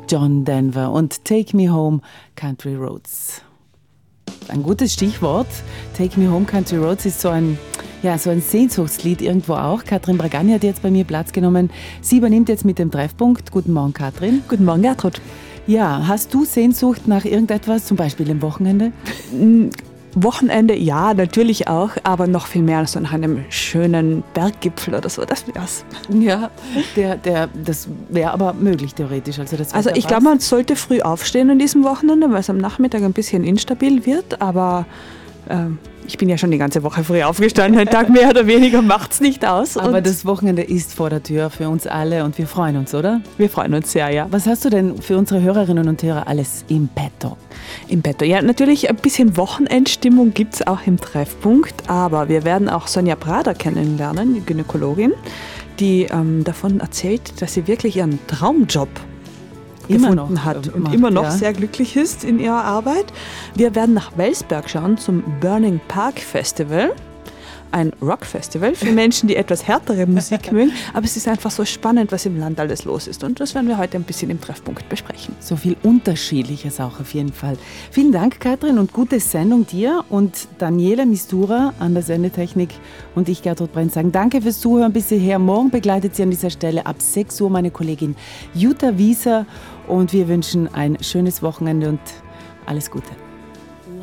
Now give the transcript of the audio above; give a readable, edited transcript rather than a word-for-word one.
John Denver und Take Me Home, Country Roads. Ein gutes Stichwort. Take Me Home, Country Roads ist so ein Sehnsuchtslied irgendwo auch. Katrin Bragani hat jetzt bei mir Platz genommen. Sie übernimmt jetzt mit dem Treffpunkt. Guten Morgen, Katrin. Guten Morgen, Gertrud. Ja, hast du Sehnsucht nach irgendetwas, zum Beispiel am Wochenende? Wochenende, ja, natürlich auch, aber noch viel mehr so nach einem schönen Berggipfel oder so, das wär's. Ja, das wäre aber möglich theoretisch. Also ich glaube, man sollte früh aufstehen an diesem Wochenende, weil es am Nachmittag ein bisschen instabil wird, aber ich bin ja schon die ganze Woche früh aufgestanden, einen Tag mehr oder weniger macht's nicht aus. Aber das Wochenende ist vor der Tür für uns alle und wir freuen uns, oder? Wir freuen uns sehr, ja. Was hast du denn für unsere Hörerinnen und Hörer alles im Petto? Im Petto, ja, natürlich ein bisschen Wochenendstimmung gibt es auch im Treffpunkt, aber wir werden auch Sonja Prader kennenlernen, die Gynäkologin, die davon erzählt, dass sie wirklich ihren Traumjob gefunden hat und immer noch sehr glücklich ist in ihrer Arbeit. Wir werden nach Welsberg schauen zum Burning Park Festival. Ein Rockfestival für Menschen, die etwas härtere Musik mögen. Aber es ist einfach so spannend, was im Land alles los ist. Und das werden wir heute ein bisschen im Treffpunkt besprechen. So viel Unterschiedliches auch auf jeden Fall. Vielen Dank, Katrin, und gute Sendung dir. Und Daniela Mistura an der Sendetechnik und ich, Gertrud Brenz, sagen danke fürs Zuhören bis hierher. Morgen begleitet sie an dieser Stelle ab 6 Uhr meine Kollegin Jutta Wieser. Und wir wünschen ein schönes Wochenende und alles Gute.